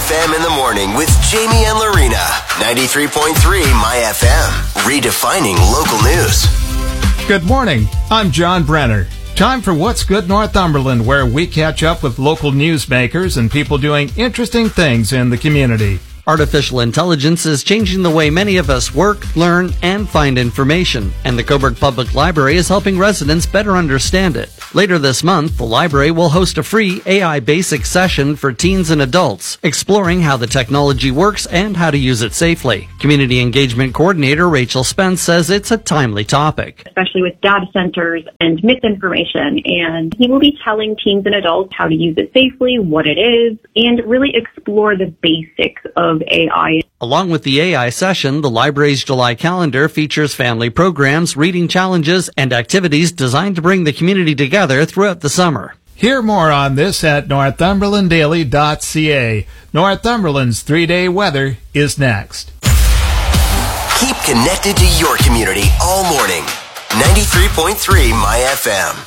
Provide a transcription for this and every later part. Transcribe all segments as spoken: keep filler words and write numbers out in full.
F M in the morning with Jamie and Lorena. ninety-three point three My F M. Redefining local news. Good morning. I'm John Brenner. Time for What's Good Northumberland, where we catch up with local newsmakers and people doing interesting things in the community. Artificial intelligence is changing the way many of us work, learn, and find information, and the Cobourg Public Library is helping residents better understand it. Later this month, the library will host a free A I basic session for teens and adults, exploring how the technology works and how to use it safely. Community Engagement Coordinator Rachel Spence says it's a timely topic. Especially with data centers and misinformation, and he will be telling teens and adults how to use it safely, what it is, and really explore the basics of A I. Along with the A I session, the library's July calendar features family programs, reading challenges, and activities designed to bring the community together throughout the summer. Hear more on this at northumberland daily dot c a. Northumberland's three-day weather is next. Keep connected to your community all morning. ninety-three point three My F M.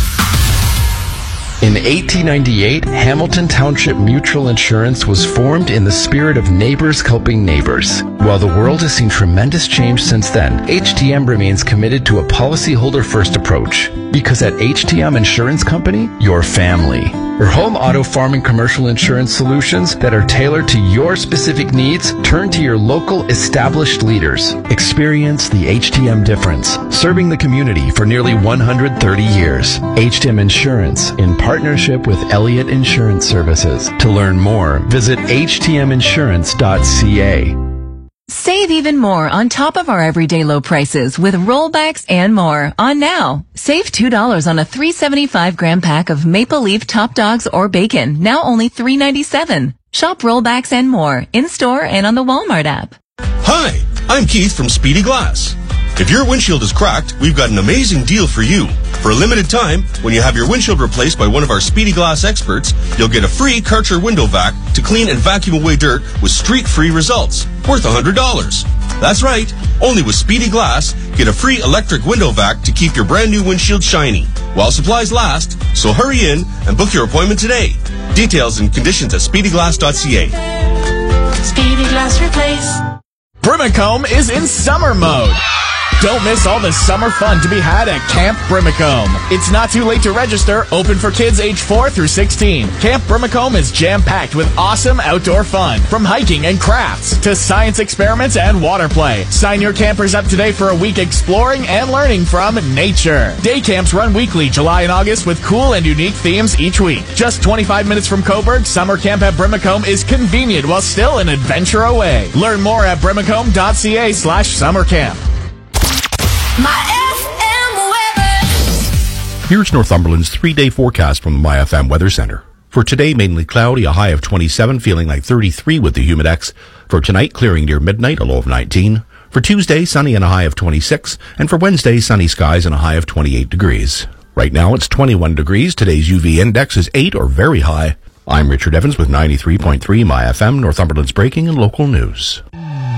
In eighteen ninety-eight, Hamilton Township Mutual Insurance was formed in the spirit of neighbors helping neighbors. While the world has seen tremendous change since then, H T M remains committed to a policyholder-first approach. Because at H T M Insurance Company, you're family. For home, auto, farm, and commercial insurance solutions that are tailored to your specific needs, turn to your local established leaders. Experience the H T M difference, serving the community for nearly one hundred thirty years. H T M Insurance, in partnership with Elliott Insurance Services. To learn more, visit h t m insurance dot c a. Save even more on top of our everyday low prices with rollbacks and more on now. Save two dollars on a three seventy-five gram pack of Maple Leaf Top Dogs or bacon, now only three ninety-seven. Shop rollbacks and more in-store and on the Walmart app. Hi, I'm Keith from Speedy Glass. If your windshield is cracked, we've got an amazing deal for you. For a limited time, when you have your windshield replaced by one of our Speedy Glass experts, you'll get a free Karcher window vac to clean and vacuum away dirt with streak-free results, worth one hundred dollars. That's right, only with Speedy Glass, get a free electric window vac to keep your brand new windshield shiny, while supplies last, so hurry in and book your appointment today. Details and conditions at speedy glass dot c a. Speedy Glass Replace. Brimacombe is in summer mode. Don't miss all the summer fun to be had at Camp Brimacombe. It's not too late to register, open for kids age four through sixteen. Camp Brimacombe is jam-packed with awesome outdoor fun, from hiking and crafts to science experiments and water play. Sign your campers up today for a week exploring and learning from nature. Day camps run weekly, July and August, with cool and unique themes each week. Just twenty-five minutes from Cobourg, summer camp at Brimacombe is convenient while still an adventure away. Learn more at brimacombe dot c a slash summer camp. My F M weather. Here's Northumberland's three-day forecast from the My F M Weather Center. For today, mainly cloudy, a high of twenty-seven, feeling like thirty-three with the Humidex. For tonight, clearing near midnight, a low of nineteen. For Tuesday, sunny and a high of twenty-six. And for Wednesday, sunny skies and a high of twenty-eight degrees. Right now, it's twenty-one degrees. Today's U V index is eight or very high. I'm Richard Evans with ninety-three point three My F M, Northumberland's breaking and local news.